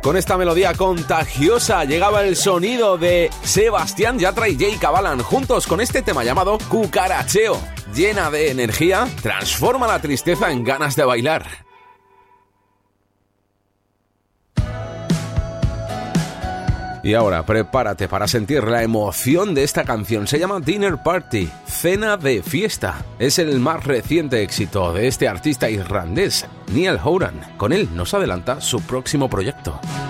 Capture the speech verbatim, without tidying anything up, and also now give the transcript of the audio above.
Con esta melodía contagiosa llegaba el sonido de Sebastián Yatra y Jay Cabalan, juntos con este tema llamado Cucaracheo. Llena de energía, transforma la tristeza en ganas de bailar. Y ahora prepárate para sentir la emoción de esta canción. Se llama Dinner Party, cena de fiesta. Es el más reciente éxito de este artista irlandés, Niall Horan. Con él nos adelanta su próximo proyecto.